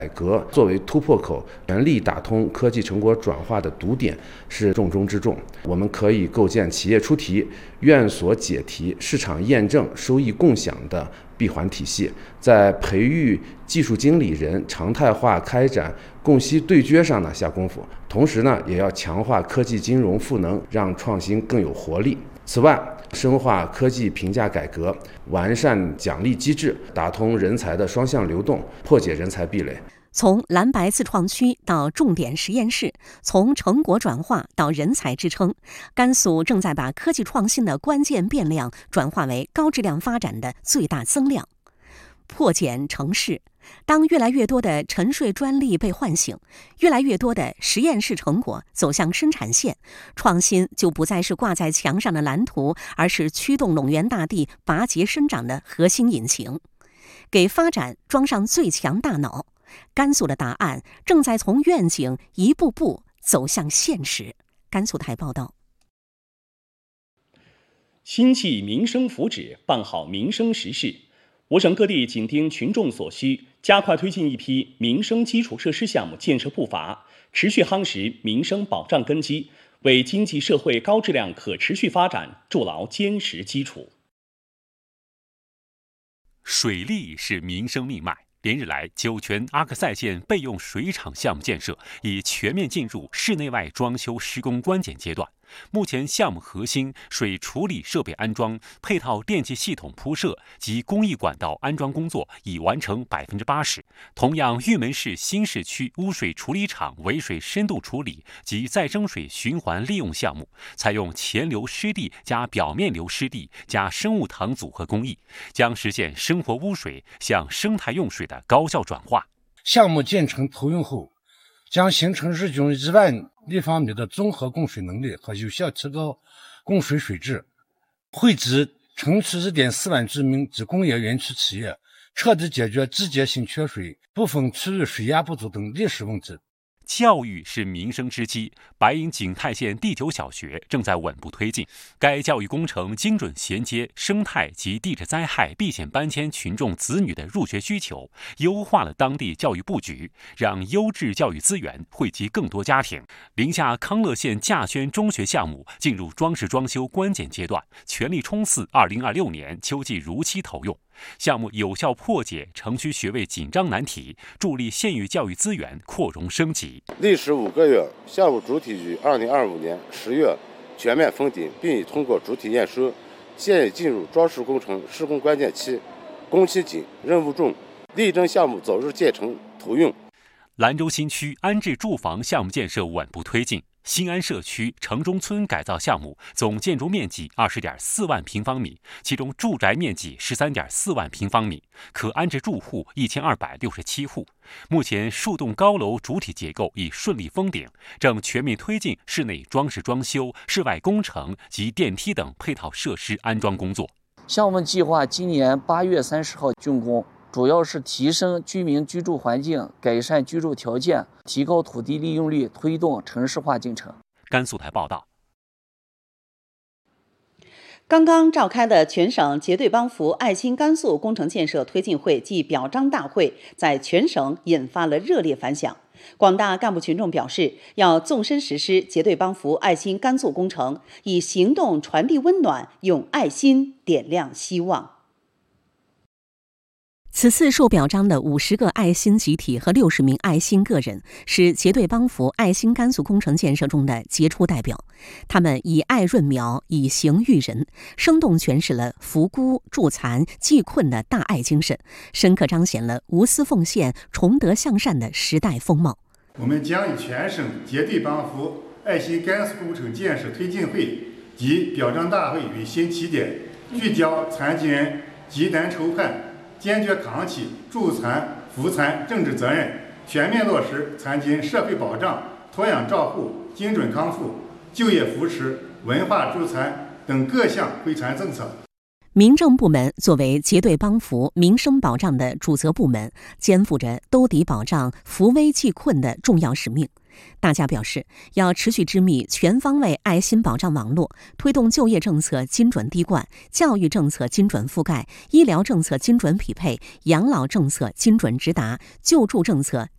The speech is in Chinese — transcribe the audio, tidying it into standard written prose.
改革作为突破口，全力打通科技成果转化的堵点是重中之重。我们可以构建企业出题、院所解题、市场验证、收益共享的闭环体系，在培育技术经理人、常态化开展供需对接上下功夫。同时也要强化科技金融赋能，让创新更有活力。此外，深化科技评价改革，完善奖励机制，打通人才的双向流动，破解人才壁垒。 从蓝白自创区到重点实验室，从成果转化到人才支撑，甘肃正在把科技创新的关键变量转化为高质量发展的最大增量。破茧成市，当越来越多的沉睡专利被唤醒，越来越多的实验室成果走向生产线，创新就不再是挂在墙上的蓝图，而是驱动陇源大地拔节生长的核心引擎。给发展装上最强大脑，甘肃的答案正在从愿景一步步走向现实。甘肃台报道。 心系民生福祉，办好民生实事。我省各地紧盯群众所需，加快推进一批民生基础设施项目建设步伐，持续夯实民生保障根基，为经济社会高质量可持续发展筑牢坚实基础。 水利是民生命脉。连日来，酒泉阿克塞县备用水厂项目建设已全面进入室内外装修施工关键阶段。目前，项目核心水处理设备安装、配套电气系统铺设及公益管道安装工作已完成80%。同样，玉门市新市区污水处理厂围水深度处理及再生水循环利用项目，采用前流湿地加表面流湿地加生物糖组合工艺，将实现生活污水向生态用水的高效转化。 项目建成投用后，将形成日均1万立方米的综合供水能力和有效提高供水水质，惠及城区1.4万居民及工业园区企业，彻底解决季节性缺水、部分区域水压不足等历史问题。 教育是民生之基，白银景泰县第9小学正在稳步推进。该教育工程精准衔接生态及地质灾害避险搬迁群众子女的入学需求，优化了当地教育布局，让优质教育资源惠及更多家庭。临夏康乐县稼轩中学项目进入装饰装修关键阶段，全力冲刺2026年秋季如期投用。项目有效破解城区学位紧张难题，助力县域教育资源扩容升级。 历时5个月，项目主体于2025年10月全面封顶，并已通过主体验收，现已进入装饰工程施工关键期，工期紧，任务重，力争项目早日建成投用。 兰州新区安置住房项目建设稳步推进。新安社区城中村改造项目总建筑面积20.4万平方米，其中住宅面积13.4万平方米，可安置住户1267户。目前数栋高楼主体结构已顺利封顶，正全面推进室内装饰装修、室外工程及电梯等配套设施安装工作。 项目计划今年8月30号竣工，主要是提升居民居住环境，改善居住条件，提高土地利用率，推动城市化进程。 甘肃台报道。 刚刚召开的全省结对帮扶爱心甘肃工程建设推进会暨表彰大会，在全省引发了热烈反响。广大干部群众表示，要纵深实施结对帮扶爱心甘肃工程，以行动传递温暖，用爱心点亮希望。 此次受表彰的50个爱心集体和60名爱心个人，是结对帮扶爱心甘肃工程建设中的杰出代表。他们以爱润苗，以形育人，生动诠释了扶孤助残济困的大爱精神，深刻彰显了无私奉献、崇德向善的时代风貌。 我们将以全省结对帮扶爱心甘肃工程建设推进会及表彰大会为新起点，聚焦残疾人急难愁盼，坚决扛起助残扶残政治责任，全面落实残疾人社会保障、托养照护、精准康复、就业扶持、文化助残等各项惠残政策。 民政部门作为结对帮扶民生保障的主责部门，肩负着兜底保障、扶危济困的重要使命。大家表示，要持续织密全方位爱心保障网络，推动就业政策精准滴灌，教育政策精准覆盖，医疗政策精准匹配，养老政策精准直达，救助政策